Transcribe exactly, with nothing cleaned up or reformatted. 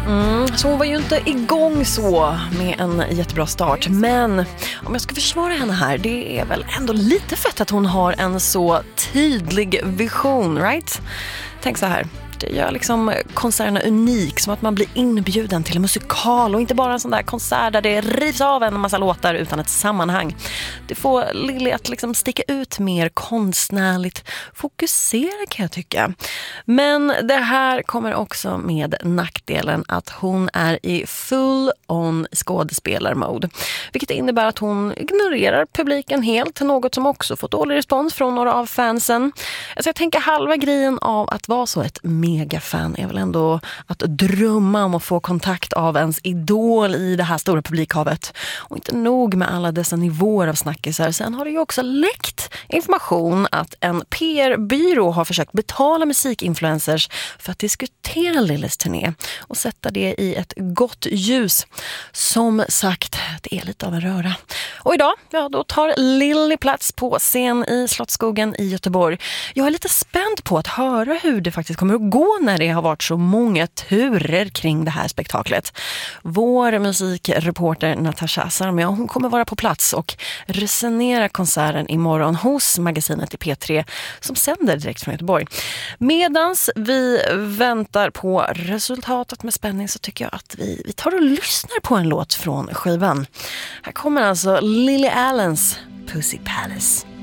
Mm, så hon var ju inte igång så med en jättebra start. Men om jag ska försvara henne här, det är väl ändå lite fett att hon har en så tydlig vision, right? Tänk så här. Det gör liksom konserterna unik, som att man blir inbjuden till en musikal och inte bara en sån där konsert där det rivs av en massa låtar utan ett sammanhang. Det får Lily att liksom sticka ut mer konstnärligt fokusera, kan jag tycka. Men det här kommer också med nackdelen att hon är i full on skådespelarmode, vilket innebär att hon ignorerar publiken helt, något som också fått dålig respons från några av fansen. Alltså jag tänker halva grejen av att vara så ett megafan är väl ändå att drömma om att få kontakt av ens idol i det här stora publikhavet. Och inte nog med alla dessa nivåer av snackisar. Sen har det ju också läckt information att en P R-byrå har försökt betala musikinfluencers för att diskutera Lillys turné och sätta det i ett gott ljus. Som sagt, det är lite av en röra. Och idag, ja, då tar Lily plats på scen i Slottsskogen i Göteborg. Jag är lite spänd på att höra hur det faktiskt kommer att gå när det har varit så många turer kring det här spektaklet. Vår musikreporter Natasha Asarmia, hon kommer vara på plats och resonera konserten imorgon hos magasinet i P tre som sänder direkt från Göteborg. Medans vi väntar på resultatet med spänning så tycker jag att vi, vi tar och lyssnar på en låt från skivan. Här kommer alltså Lily Allens Pussy Palace.